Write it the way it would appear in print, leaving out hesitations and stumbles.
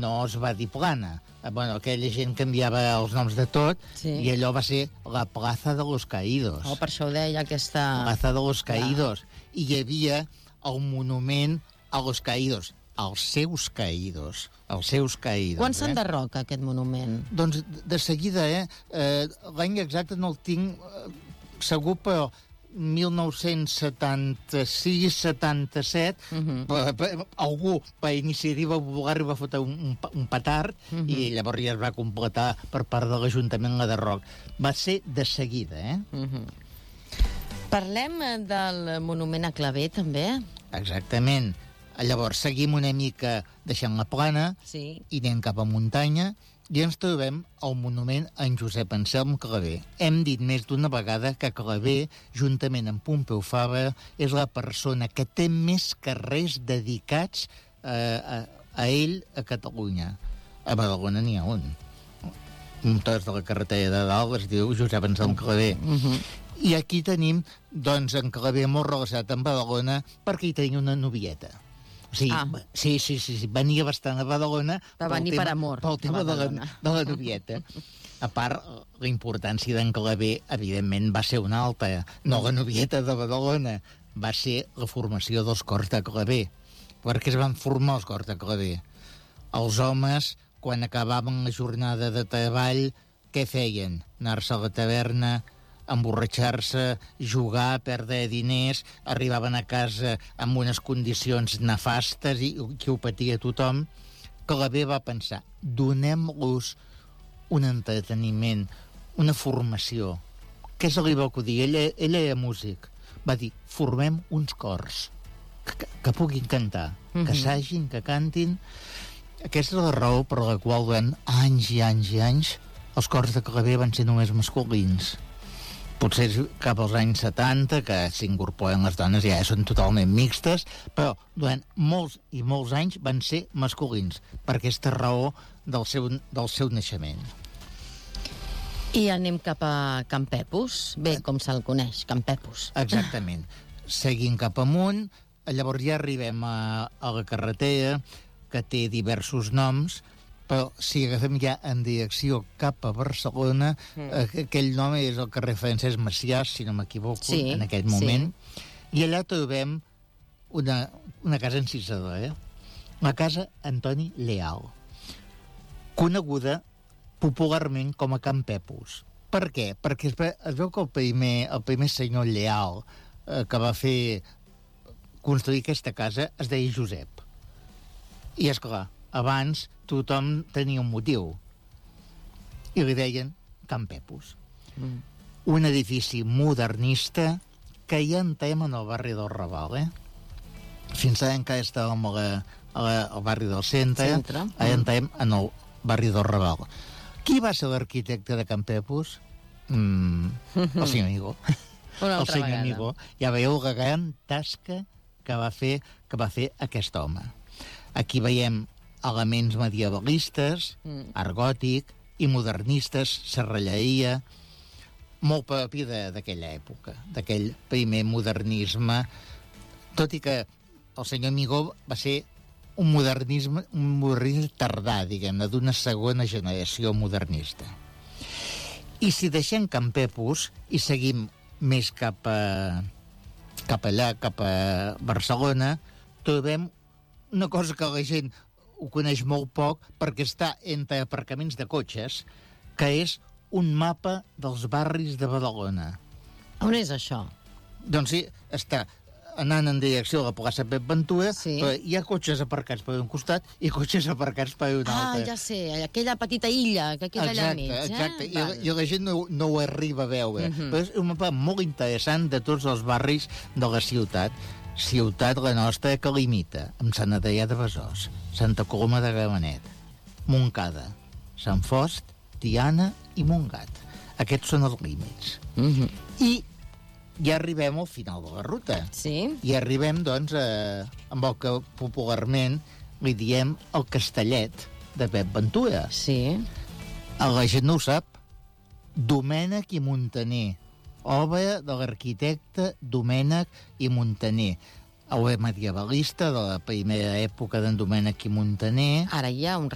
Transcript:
no es va dir Plana. Bueno, aquella gent canviava els noms de tot, i allò va ser la Plaza de los Caídos. Per això ho deia aquesta... Plaza de los Caídos. I hi havia el monument a los Caídos, als seus caídos. Quan s'enderroca aquest monument? Doncs de seguida, l'any exacte no el tinc segur, però 1976-77 algú per iniciativa popular va fotre un petard i llavors ja es va completar per part de l'Ajuntament l'enderroc. Va ser de seguida, Parlem del monument a Clavé, també? Exactament. Llavors seguim una mica deixant la plana i anem cap a muntanya i ens trobem el monument a en Josep Anselm Clavé. Hem dit més d'una vegada que Clavé, juntament amb Pompeu Fabra, és la persona que té més carrers dedicats a ell a Catalunya. A Badalona n'hi ha un. Un tros de la carretera de dalt es diu Josep Anselm Clavé. I aquí tenim, doncs, en Clavé molt relacionat amb Badalona perquè hi tenia una novieta. Sí, venia bastant a Badalona va venir per amor pel tema de la novieta. A part, la importància d'en Clavé, evidentment, va ser una altra. No la novieta de Badalona, va ser la formació dels cors de Clavé. Perquè es van formar els cors de Clavé. Els homes, quan acabaven la jornada de treball, què feien? Anar-se a la taverna, emborratxar-se, jugar, perdre diners, arribaven a casa amb unes condicions nefastes i que ho patia tothom. Clavé va pensar, donem-los un entreteniment, una formació. Què se li va acudir? Ell era músic. Va dir, formem uns cors que puguin cantar, que s'agin, que cantin. Aquesta és la raó per la qual durant anys i anys i anys els cors de Clavé van ser només masculins. Potser cap als anys 70, que s'incorporen les dones, ja són totalment mixtes, però durant molts i molts anys van ser masculins, per aquesta raó del seu naixement. I anem cap a Can Pepus, bé, com se'l coneix, Can Pepus. Exactament. Seguint cap amunt, llavors ja arribem a la carretera, que té diversos noms, però si agafem ja en direcció cap a Barcelona, aquell nom és el carrer Francesc Macià, si no m'equivoco, en aquest moment, i allà trobem una casa encisadora, la casa Antoni Leal, coneguda popularment com a Can Pepus. Per què? Perquè es veu que el primer senyor Leal que va fer construir aquesta casa es deia Josep. I, esclar, abans tothom tenia un motiu. I li deien Can Pepus. Un edifici modernista que ja entrem en el barri del Raval, Fins ara encara estàvem al barri del centre, ara entrem en el barri del Raval. Qui va ser l'arquitecte de Can Pepus? El senyor Amigó. El senyor Amigó. Ja veieu la gran tasca que va fer aquest home. Aquí veiem elements medievalistes, art gòtic i modernistes, serralleria, molt propi d'aquella època, d'aquell primer modernisme, tot i que el senyor Amigó va ser un modernisme tardà, diguem-ne, d'una segona generació modernista. I si deixem Can Pepus i seguim més cap allà, cap a Barcelona, trobem una cosa que la gent ho coneix molt poc perquè està entre aparcaments de cotxes, que és un mapa dels barris de Badalona. On és això? Doncs sí, està anant en direcció a la plaça Pep Ventura, però hi ha cotxes aparcats per un costat i cotxes aparcats per un altre. Ja sé, aquella petita illa que queda allà al mig. Exacte, i la gent no ho arriba a veure. Però és un mapa molt interessant de tots els barris de la ciutat. Ciutat la nostra que limita amb Sant Adrià de Besòs, Santa Coloma de Gramenet, Montcada, Sant Fost, Tiana i Montgat. Aquests són els límits. I ja arribem al final de la ruta. I arribem, doncs, amb el que popularment li diem el Castellet de Pep Ventura. La gent no ho sap. Domènech i Montaner, obra de l'arquitecte Domènech i Montaner, obra medievalista de la primera època d'en Domènech i Montaner. Ara hi ha un